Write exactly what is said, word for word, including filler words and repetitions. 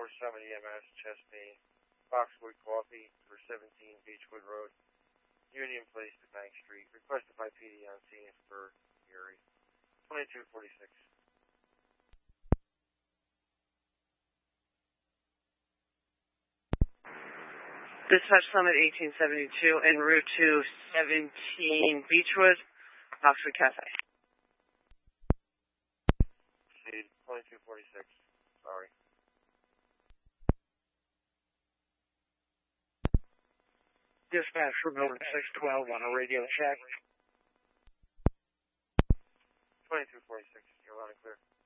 Summit E M S, Chesney, Foxwood Coffee for seventeen Beechwood Road, Union Place to Bank Street. Requested by P D on scene for Erie. twenty-two forty-six. Dispatch Summit eighteen seventy-two en route to seventeen Beechwood, Oxford Cafe. Proceed. twenty-two forty-six. Sorry. Dispatch from Milton six twelve on a radio check. twenty-two forty-six. You're loud and clear.